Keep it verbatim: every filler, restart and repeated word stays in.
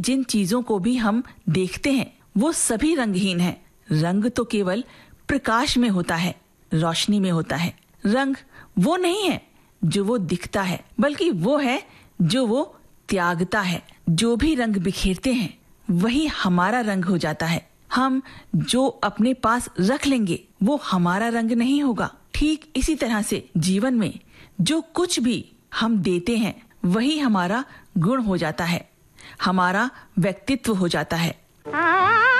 जिन चीजों को भी हम देखते हैं वो सभी रंगहीन हैं। रंग तो केवल प्रकाश में होता है, रोशनी में होता है। रंग वो नहीं है जो वो दिखता है, बल्कि वो है जो वो त्यागता है। जो भी रंग बिखेरते हैं वही हमारा रंग हो जाता है। हम जो अपने पास रख लेंगे वो हमारा रंग नहीं होगा। ठीक इसी तरह से जीवन में जो कुछ भी हम देते हैं वही हमारा गुण हो जाता है, हमारा व्यक्तित्व हो जाता है।